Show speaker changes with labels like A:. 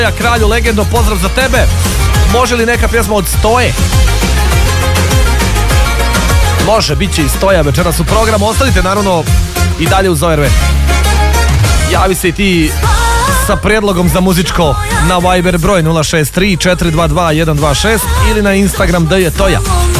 A: Kralju legendo, pozdrav za tebe. Može li neka pjesma od Stoje? Može, bit će i Stoja večeras u programu. Ostanite naravno i dalje uz ORV. Javi se i ti sa prijedlogom za muzičko na Viber broj 063 422 126 ili na Instagram da je Toja.